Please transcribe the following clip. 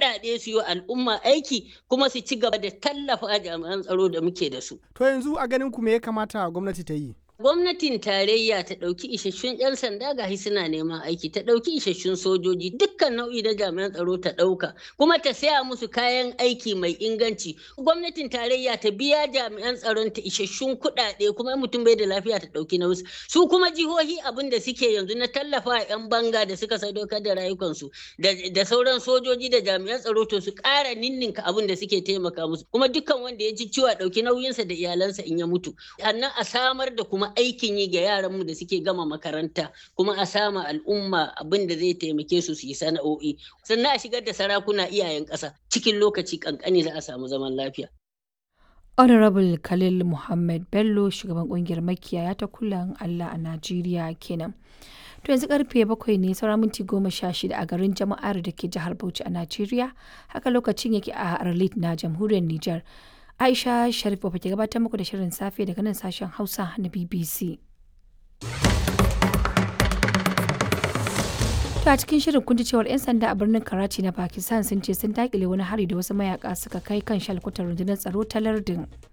kuɗaɗe su yi al'umma aiki kuma su ci gaba da tallafa jami'an tsaro da muke da su. To yanzu a ganin ku me ya kamata gwamnati ta yi? Gwamnatin tarayya ta ɗauki isasshun 'yan sanda gashi suna neman aiki, ta ɗauki isasshun sojoji, dukkan nau'i na jami'an tsaro ta ɗauka, kuma ta saya musu kayan aiki mai inganci. Gwamnatin tarayya ta biya jami'an tsaron ta isasshun kuɗaɗe, kuma in mutum bai da lafiya ta ɗauki nauyinsa. Su kuma jihohi abin da suke yanzu na tallafa 'yan banga da suka sadaukar da rayukansu da sauran sojoji da jami'an tsaro to su ƙara ninninka abin da suke taimaka musu. Kuma dukkan wanda ya ji ciwo a ɗauki nauyinsa da iyalansa in ya mutu. Sannan a samar da kuma aikin yi ga yaranmu da suke gama makaranta, kuma a sama al'umma abin da zai taimake su yi sana'o'i, sannan a shigar da sarakuna iyayen ƙasa cikin lokaci kankani za a samu zaman lafiya. Honorable Khalil Muhammad Bello, shugaban kungiyar makiyaya ta Kulan Allah a Najeriya kenan. To yanzu karfe 7 ne saura minti 16 a garin Jama'ar da ke jihar Bauchi a Najeriya, haka lokacin yake a Arlit na jamhuriyar Nijar. Aisha Sharif ba ke gabatar muku da shirin safe daga nan sashen Hausa na BBC. To a cikin shirin kun ji cewar 'yan sanda a birnin Karachi na Pakistan sun ce sun dakile wani hari da wasu mayaka suka kai kan shalkwatar rundunar tsaro ta lardin.